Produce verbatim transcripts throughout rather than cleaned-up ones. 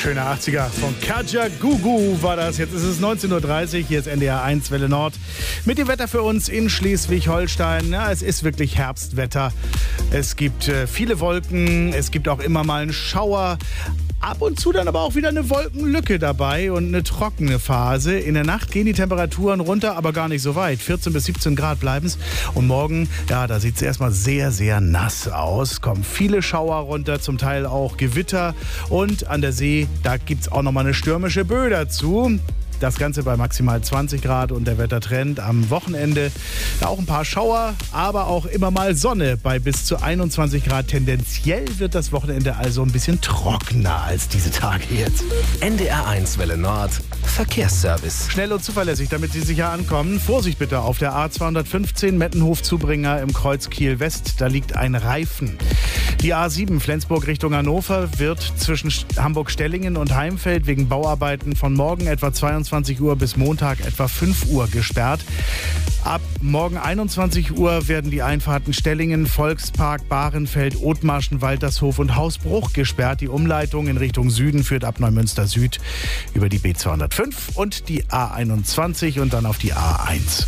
Schöne achtziger von Kajagoogoo war das. Jetzt ist es neunzehn Uhr dreißig, hier ist N D R eins Welle Nord. Mit dem Wetter für uns in Schleswig-Holstein. Ja, es ist wirklich Herbstwetter. Es gibt äh, viele Wolken, es gibt auch immer mal einen Schauer. Ab und zu dann aber auch wieder eine Wolkenlücke dabei und eine trockene Phase. In der Nacht gehen die Temperaturen runter, aber gar nicht so weit. vierzehn bis siebzehn Grad bleiben es. Und morgen, ja, da sieht es erstmal sehr, sehr nass aus. Kommen viele Schauer runter, zum Teil auch Gewitter. Und an der See, da gibt es auch nochmal eine stürmische Böe dazu. Das Ganze bei maximal zwanzig Grad und der Wettertrend am Wochenende. Da auch ein paar Schauer, aber auch immer mal Sonne bei bis zu einundzwanzig Grad. Tendenziell wird das Wochenende also ein bisschen trockener als diese Tage jetzt. N D R eins Welle Nord Verkehrsservice. Schnell und zuverlässig, damit Sie sicher ankommen. Vorsicht bitte auf der A zweihundertfünfzehn Mettenhof-Zubringer im Kreuz Kiel-West. Da liegt ein Reifen. Die A sieben Flensburg Richtung Hannover wird zwischen Hamburg-Stellingen und Heimfeld wegen Bauarbeiten von morgen etwa zweiundzwanzig Uhr bis Montag etwa fünf Uhr gesperrt. Ab morgen einundzwanzig Uhr werden die Einfahrten Stellingen, Volkspark, Bahrenfeld, Othmarschen, Waltershof und Hausbruch gesperrt. Die Umleitung in Richtung Süden führt ab Neumünster Süd über die B zweihundertfünf und die A einundzwanzig und dann auf die A eins.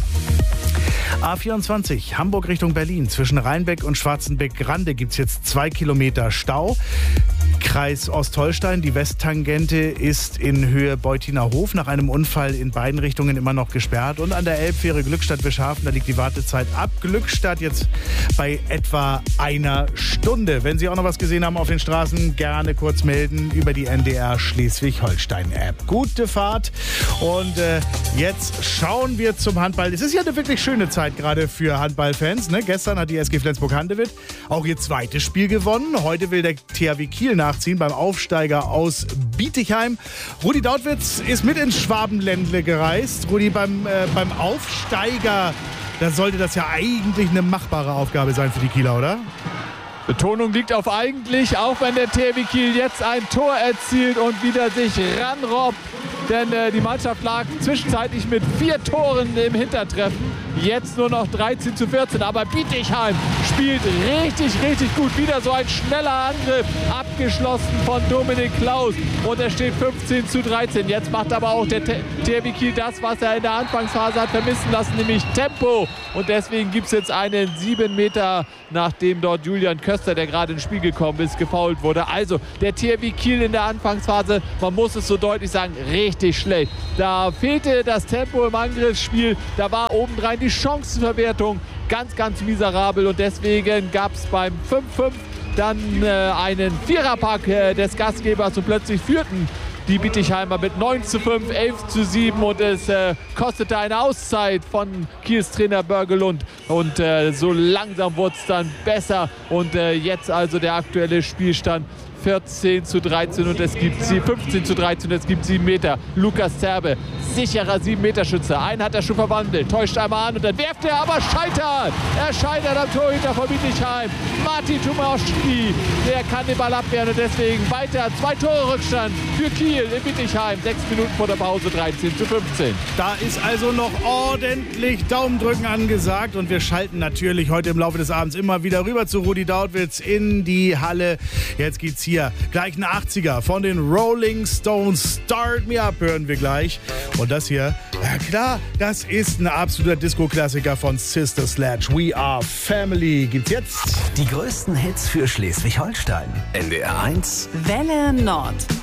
A vierundzwanzig, Hamburg Richtung Berlin. Zwischen Rheinbeck und Schwarzenbeck-Grande gibt es jetzt zwei Kilometer Stau. Kreis Ostholstein, die Westtangente ist in Höhe Beutiner Hof nach einem Unfall in beiden Richtungen immer noch gesperrt. Und an der Elbfähre Glückstadt-Wischhafen, da liegt die Wartezeit ab Glückstadt jetzt bei etwa einer Stunde. Wenn Sie auch noch was gesehen haben auf den Straßen, gerne kurz melden über die N D R Schleswig-Holstein-App. Gute Fahrt und äh, jetzt schauen wir zum Handball. Es ist ja eine wirklich schöne Zeit gerade für Handballfans. Ne? Gestern hat die S G Flensburg-Handewitt auch ihr zweites Spiel gewonnen. Heute will der T H W Kiel nachziehen beim Aufsteiger aus Bietigheim. Rudi Dautwitz ist mit ins Schwabenländle gereist. Rudi, beim, äh, beim Aufsteiger, da sollte das ja eigentlich eine machbare Aufgabe sein für die Kieler, oder? Betonung liegt auf eigentlich, auch wenn der T H W Kiel jetzt ein Tor erzielt und wieder sich ranrobbt. Denn äh, die Mannschaft lag zwischenzeitlich mit vier Toren im Hintertreffen. Jetzt nur noch dreizehn zu vierzehn. Aber Bietigheim spielt richtig, richtig gut. Wieder so ein schneller Angriff. Abgeschlossen von Dominik Klaus. Und es steht fünfzehn zu dreizehn. Jetzt macht aber auch der T H W Kiel das, was er in der Anfangsphase hat vermissen lassen, nämlich Tempo. Und deswegen gibt es jetzt einen sieben Meter, nachdem dort Julian Köster, der gerade ins Spiel gekommen ist, gefoult wurde. Also der T H W Kiel in der Anfangsphase, man muss es so deutlich sagen, richtig schlecht. Da fehlte das Tempo im Angriffsspiel. Da war obendrein die Chancenverwertung ganz, ganz miserabel. Und deswegen gab es beim fünf fünf dann äh, einen Viererpack äh, des Gastgebers und plötzlich führten die Bietigheimer mit neun zu fünf, elf zu sieben und es äh, kostete eine Auszeit von Kiels Trainer Börgelund und äh, so langsam wurde es dann besser und äh, jetzt also der aktuelle Spielstand vierzehn zu dreizehn und es gibt sie fünfzehn zu dreizehn und es gibt sieben Meter. Lukas Zerbe, sicherer sieben Meter Schütze. Einen hat er schon verwandelt, täuscht einmal an und dann werft er, aber scheitert. Er scheitert am Torhüter von Bietigheim. Martin Tomaszki, der kann den Ball abwehren und deswegen weiter. Zwei Tore Rückstand für Kiel in Bietigheim. Sechs Minuten vor der Pause, dreizehn zu fünfzehn. Da ist also noch ordentlich Daumendrücken angesagt und wir schalten natürlich heute im Laufe des Abends immer wieder rüber zu Rudi Dautwitz in die Halle. Jetzt geht's hier gleich ein achtziger von den Rolling Stones. Start Me Up hören wir gleich. Und das hier, ja klar, das ist ein absoluter Disco-Klassiker von Sister Sledge. We Are Family gibt's jetzt. Die größten Hits für Schleswig-Holstein. N D R eins Welle Nord.